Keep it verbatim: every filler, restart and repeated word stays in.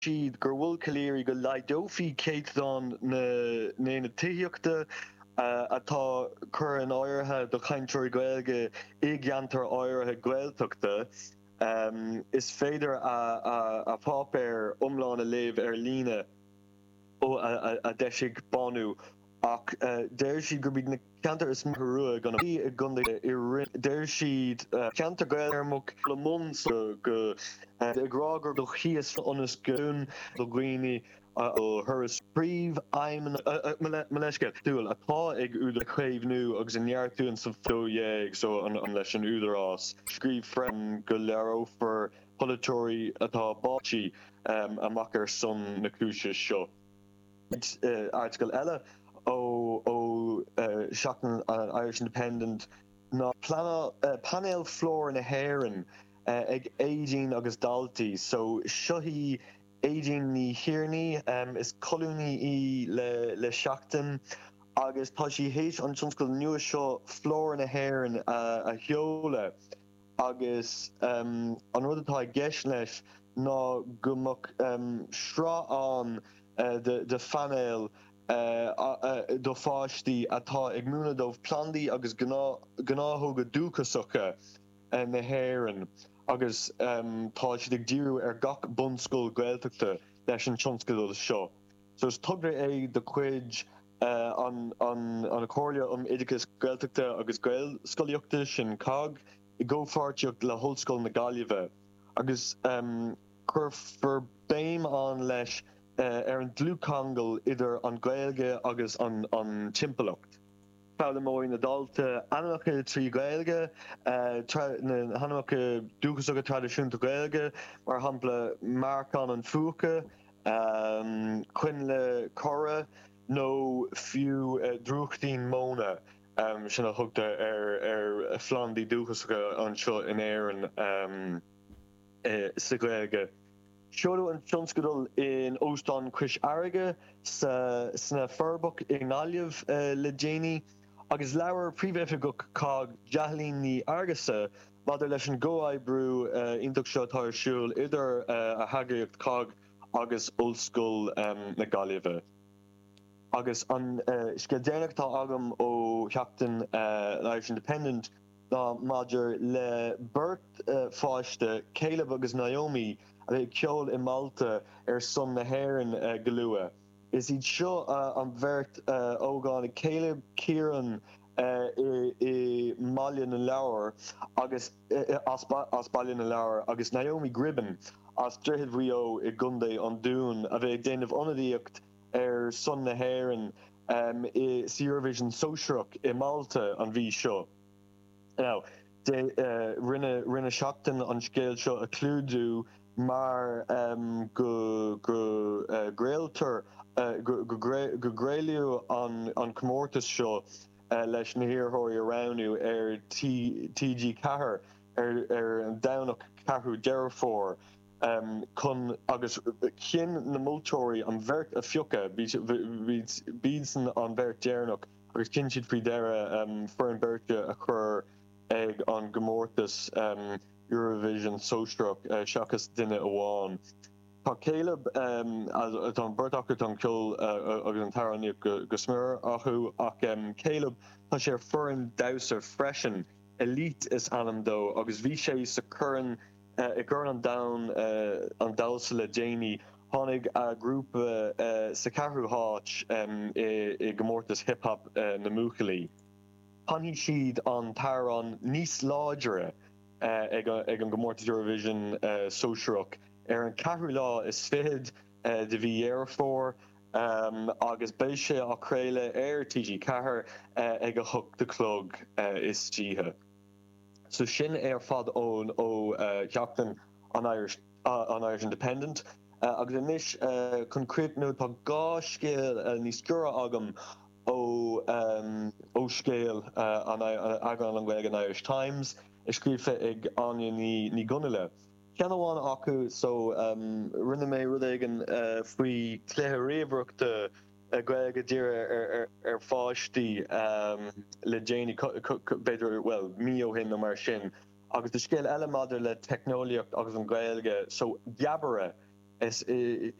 siad gur bhfuil caléirí go leidófií céitán na na tííochta atá chur an áirithe do chaintúir Gaeilge i gceantar áirithe Gaeltachta. Um, is féidir a, a, a pápéir umláin a léamh ar líne ó a, a, a deisig banú ach uh, déir siad gur bíd na ceantar is marúa gan bhí a gunda i rin déir siad ceantar Gaelmach le mun go go agrágur do chias onas gún do gcuoine ó thuras príomh aimim leisce dúil atá ag údar chuimhnú agus an neartún sa fódhéag so an leis an údarrás. Scríb frem go lerófar polatóirí atá bátíí um, amach ar son na cúise seo. Uh, article eile ó ó uh, seachtain uh, Irish Independent ná plana uh, panel flór na hÉireann uh, ag éidín agus daltaí so seohí éidín ní hiarnaí um, is colúní í le, le seachtain agus tá sí héis an tionscail nua seo flór na hÉireann uh, a heola agus um, an rud atá gceist leis ná gomach um, sráán uh, de, de fanel uh, uh, do fáistí atá ag múna dómh plandaí agus gnáthóga dúchasacha uh, na hÉireann. agus um, tá siad ag díú ar gach bunscoil Gaeltachta leis an tionscail seo. So is tugra é do chuid uh, an, an, an acóirle um Oidicus Gaeltachta agus Gael scoilíochta sin cag i ggófáirteocht le hOllscoil na Gaillimhe. Agus um, chur for béim an leis uh, ar an dlúchangal idir an Gaeilge agus an, an timpalacht. Fálamóí na dalta anamacha trí Gaeilge, na hanamacha dúchasacha tradiisiúnta Gaeilge, mar hampla marcán an fuacha, um, cuin le cora, nó fiú uh, drúchtaín móna um, sinna thugta ar, ar flandaí dúchasacha an seo in éireann um, uh, sa Gaeilge. Seoú an tionscadal in Óstán Cuis Airge sa sna Ferbach in Ngáileamh uh, le déanaí, agus leabhar príomheifigeach cag deathlín ní Argasa, maidir leis an ggóáibrú uh, intach seo tarsúil idir uh, a hagaíocht cag agus ollscoil um, na Gaillimhe. Agus an uh, scéaldaoineach tá agam ó Cheachtain uh, Irish Independent ná maidir le burt uh, fáiste Caleb agus Naomi a bheith ceol i Malta ar son na hÉireann uh, go luath. Is iad seo uh, an bheirt uh, ógáin Caleb Kieran uh, i, i Malin na Leabhar agus uh, as, as Balin na Leabhar agus Naomi Gribben as dreithid bhío i Gunday an dún a bheith déanamh ionadaíocht ar son na hÉireann um, i Eurovision Socialach i Malta an bhí seo. Now, de uh, rinne rinne seachtain an scéal seo a clúdú mar um, go go uh, gréaltar uh, go go gréiliú an an comórtas seo uh, leis na hiarthóirí aráú ar T G Cahar ar ar an damhnach Cahú Deirfór um, chun agus chin na múltóirí an bheirt a fiocha bídsan an bheirt déarnach agus cin siad faoi deire um, fear an beirte a chur ag an gomórtas um, Eurovision Socialach uh, seachas duine amháin. Tá Caleb um, as an burtachart an ceol uh, agus an taráníoch go, go smir acu ach um, Caleb tá sé furin dawsa freisin elite is anam dó agus bhí sé sa churan uh, i ggur an down uh, an dawsa le déanaí tháinig a grúpa uh, sa carthú háit um, i, i gomórtas hip-hop uh, na múchalaí. Tháinig siad an tarán níos láidere Uh, ag, ag an gomórtas Eurovision uh, Socialach ar an ceathrú lá is fihead uh, de bhí dhearfór um, agus béis sé á chréile ar T G Cahar uh, ag a thug de clog uh, is títhe. So sin ar fad ón ó uh, Cheachtain an Irish, uh, an Irish Independent uh, agus inis uh, chun críbnú tá gá scéal uh, níos cura agam ó um, ó scéal uh, an agan an Gaeilge an Irish Times Iscrífa ag anya ní ní gunile. Ceanháin acu so um, rinne mé rud éigen uh, faoi cléthe réabhreachta a Gaeilge díre ar ar ar fáistí um, le déanaí beidir well mío hin na mar sin agus de scéal eile maidir le technoliacht agus an Gaeilge so deabare is